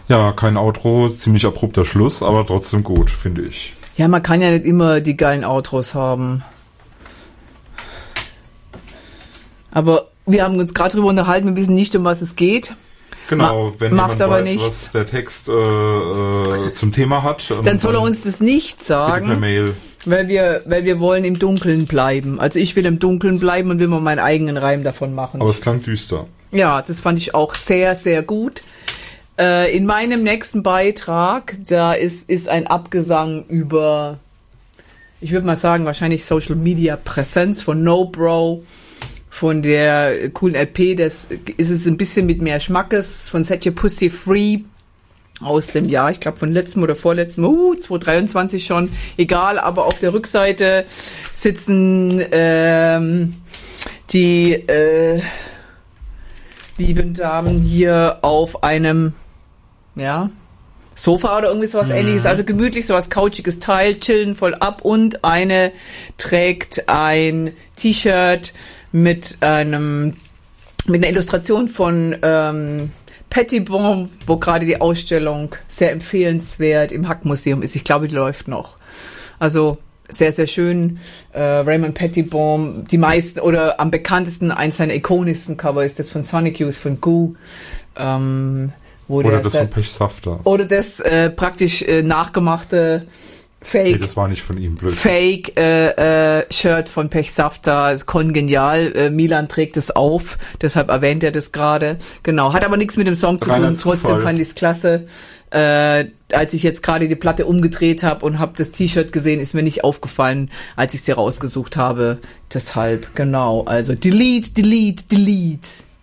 Ja, kein Outro, ziemlich abrupter Schluss, aber trotzdem gut, finde ich. Ja, man kann ja nicht immer die geilen Outros haben. Aber wir haben uns gerade drüber unterhalten, wir wissen nicht, um was es geht. Genau, wenn jemand aber weiß, nichts. was der Text zum Thema hat. Dann soll er uns das nicht sagen, per Mail. weil wir wollen im Dunkeln bleiben. Also ich will im Dunkeln bleiben und will mal meinen eigenen Reim davon machen. Aber es klang düster. Ja, das fand ich auch sehr, sehr gut. In meinem nächsten Beitrag, da ist ein Abgesang über, ich würde mal sagen, wahrscheinlich Social Media Präsenz von No Bro, von der coolen LP, das ist es ein bisschen mit mehr Schmackes, von Set Your Pussy Free aus dem Jahr, ich glaube von letztem oder vorletztem, 2023 schon, egal, aber auf der Rückseite sitzen die lieben Damen hier auf einem Sofa oder irgendwie sowas Ähnliches, also gemütlich, sowas couchiges Teil, chillen voll ab und eine trägt ein T-Shirt mit einer Illustration von Pettibon, wo gerade die Ausstellung sehr empfehlenswert im Hack-Museum ist. Ich glaube, die läuft noch. Also sehr, sehr schön. Raymond Pettibon, die meisten oder am bekanntesten, eins seiner ikonischsten Cover ist das von Sonic Youth, von Goo. Oder das von Pechsafter. Oder das praktisch nachgemachte Fake. Nee, das war nicht von ihm, blöd. Fake Shirt von Pechsafter, ist kongenial. Milan trägt es auf, deshalb erwähnt er das gerade. Genau, hat aber nichts mit dem Song zu tun. Trotzdem fand ich es klasse. Als ich jetzt gerade die Platte umgedreht habe und habe das T-Shirt gesehen, ist mir nicht aufgefallen, als ich sie rausgesucht habe. Deshalb, genau. Also delete, delete, delete.